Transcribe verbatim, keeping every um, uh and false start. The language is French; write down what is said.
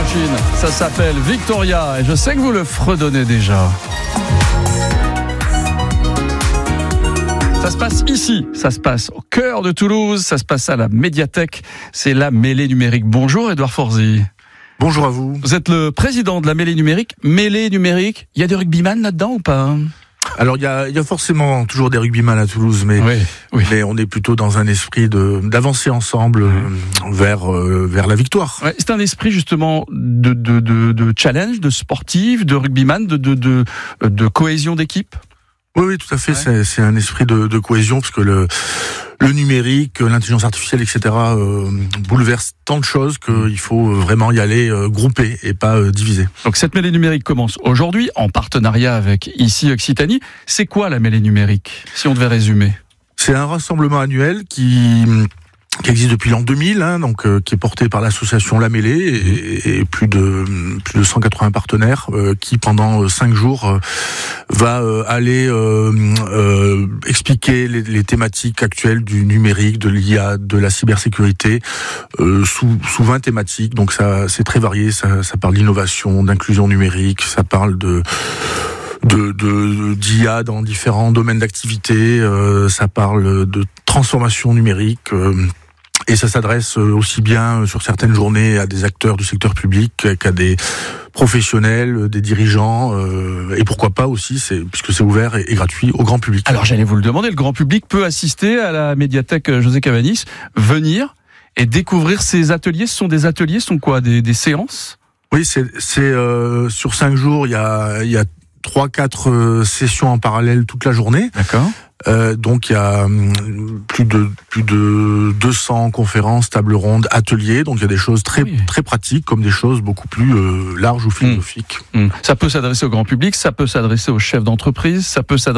Indochine. Ça s'appelle Victoria et je sais que vous le fredonnez déjà. Ça se passe ici, ça se passe au cœur de Toulouse, ça se passe à la médiathèque. C'est la mêlée numérique. Bonjour Edouard Forzy. Bonjour à vous. Vous êtes le président de la mêlée numérique. Mêlée numérique, il y a des rugbyman là-dedans ou pas ? Alors il y a, il y a forcément toujours des rugbyman à Toulouse, mais, oui, oui. mais on est plutôt dans un esprit de, d'avancer ensemble oui. vers, euh, vers la victoire. Ouais, c'est un esprit justement de, de, de, de challenge, de sportif, de rugbyman, de, de, de, de cohésion d'équipe. Oui, oui, tout à fait. Ouais. C'est, c'est un esprit de, de cohésion parce que le, le numérique, l'intelligence artificielle, et cetera euh, bouleverse tant de choses qu'il faut vraiment y aller euh, groupé et pas euh, divisé. Donc cette mêlée numérique commence aujourd'hui en partenariat avec ici Occitanie. C'est quoi la mêlée numérique, si on devait résumer ? C'est un rassemblement annuel qui... qui existe depuis l'an deux mille, hein, donc euh, qui est porté par l'association La Mêlée et, et plus de plus de cent quatre-vingts partenaires euh, qui pendant cinq jours euh, va euh, aller euh, euh, expliquer les, les thématiques actuelles du numérique, de l'I A, de la cybersécurité euh, sous sous vingt thématiques. Donc ça c'est très varié, ça ça parle d'innovation, d'inclusion numérique, ça parle de De, de, d'I A dans différents domaines d'activité, euh, ça parle de transformation numérique euh, et ça s'adresse aussi bien sur certaines journées à des acteurs du secteur public qu'à des professionnels, des dirigeants euh, et pourquoi pas aussi, c'est, puisque c'est ouvert et, et gratuit au grand public. Alors j'allais vous le demander, le grand public peut assister à la médiathèque José Cabanis, venir et découvrir ces ateliers. Ce sont des ateliers, ce sont quoi, des, des séances ? Oui, c'est, c'est euh, sur cinq jours, il y a, il y a trois, quatre euh, sessions en parallèle toute la journée. D'accord. Euh, donc il y a hum, plus de plus de deux cents conférences, tables rondes, ateliers. Donc il y a des choses très oui. très pratiques comme des choses beaucoup plus euh, larges ou philosophiques. Mmh. Mmh. Ça peut s'adresser au grand public, ça peut s'adresser aux chefs d'entreprise, ça peut s'adresser